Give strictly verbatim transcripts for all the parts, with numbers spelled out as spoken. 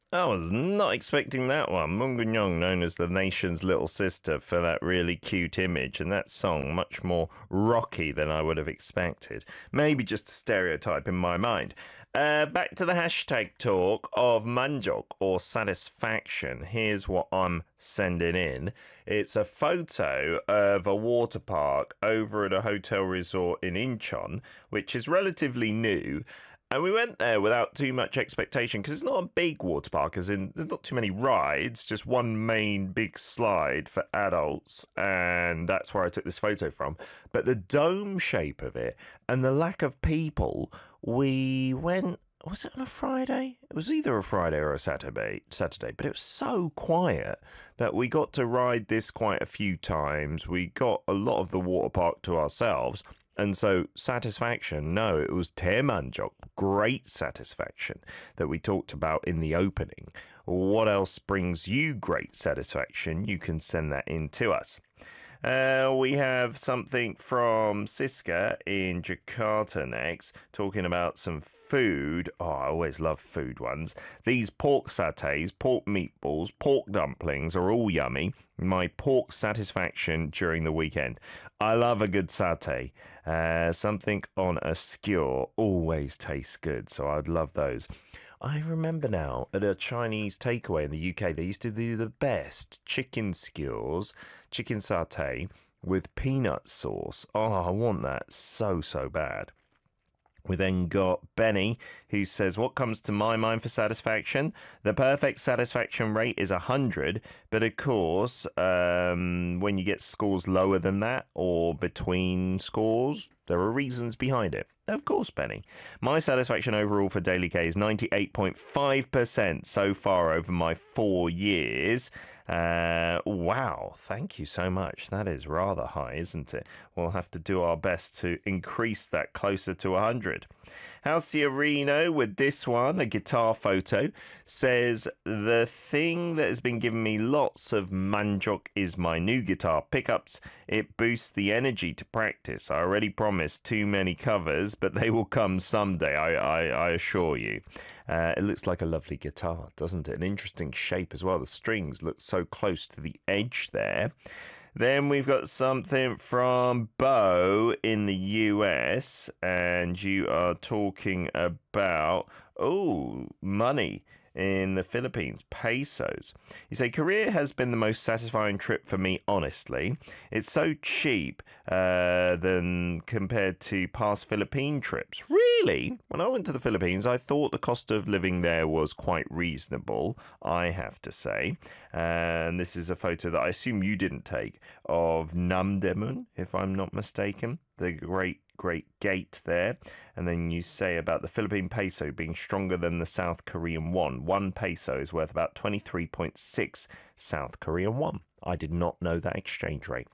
I was not expecting that one. Mungunyong, known as the nation's little sister, for that really cute image, and that song much more rocky than I would have expected. Maybe just a stereotype in my mind. Uh, back to the hashtag talk of manjok, or satisfaction. Here's what I'm sending in. It's a photo of a water park over at a hotel resort in Incheon, which is relatively new. And we went there without too much expectation because it's not a big water park, as in there's not too many rides, just one main big slide for adults. And that's where I took this photo from. But the dome shape of it and the lack of people, we went, was it on a Friday? It was either a Friday or a Saturday, Saturday, but it was so quiet that we got to ride this quite a few times. We got a lot of the water park to ourselves. And so satisfaction, no, it was Temanjok, great satisfaction that we talked about in the opening. What else brings you great satisfaction? You can send that in to us. Uh, we have something from Siska in Jakarta next, talking about some food. Oh, I always love food ones. These pork satay, pork meatballs, pork dumplings are all yummy. My pork satisfaction during the weekend. I love a good satay. Uh, something on a skewer always tastes good, so I'd love those. I remember now at a Chinese takeaway in the U K, they used to do the best chicken skewers, chicken satay with peanut sauce. Oh, I want that so, so bad. We then got Benny, who says, what comes to my mind for satisfaction? The perfect satisfaction rate is one hundred, but of course, um, when you get scores lower than that or between scores, there are reasons behind it. Of course, Benny. My satisfaction overall for Daily K is ninety-eight point five percent so far over my four years. Uh, wow, thank you so much. That is rather high, isn't it? We'll have to do our best to increase that closer to one hundred. Halciarino with this one, a guitar photo, says, the thing that has been giving me lots of manjok is my new guitar pickups. It boosts the energy to practice. I already promised too many covers, but they will come someday, I, I, I assure you. Uh, it looks like a lovely guitar, doesn't it? An interesting shape as well. The strings look so close to the edge there. Then we've got something from Bo in the U S, and you are talking about, oh, money in the Philippines, pesos. You say, Korea has been the most satisfying trip for me, honestly. It's so cheap uh, than compared to past Philippine trips. Really? When I went to the Philippines, I thought the cost of living there was quite reasonable, I have to say. And this is a photo that I assume you didn't take of Namdaemun, if I'm not mistaken. The great great gate there. And then you say about the Philippine peso being stronger than the South Korean won. One peso is worth about twenty-three point six South Korean won. I did not know that exchange rate.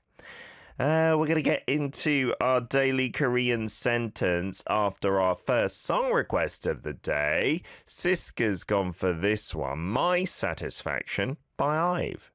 Uh, we're going to get into our daily Korean sentence after our first song request of the day. Siska's gone for this one, My Satisfaction by Ive.